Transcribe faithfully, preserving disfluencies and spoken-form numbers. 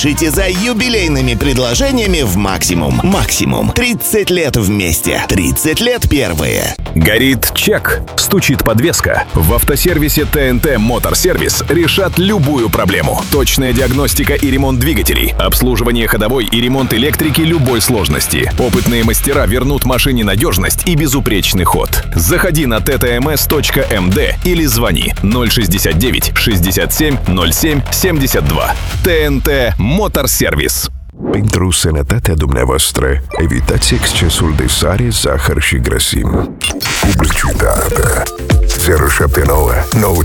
Пишите за юбилейными предложениями в «Максимум». «Максимум». тридцать лет вместе. тридцать лет первые. Горит чек. Стучит подвеска. В автосервисе ТНТ Моторсервис решат любую проблему. Точная диагностика и ремонт двигателей. Обслуживание ходовой и ремонт электрики любой сложности. Опытные мастера вернут машине надежность и безупречный ход. Заходи на тэ тэ эм эс точка эм дэ или звони ноль шестьдесят девять шестьдесят семь nul семь семьдесят два. ТНТ Motorservice. Pentru sănătatea dumneavoastră, evitați excesul de sare, zahăr și grăsimi. Publicitate. zero șapte nouă nouă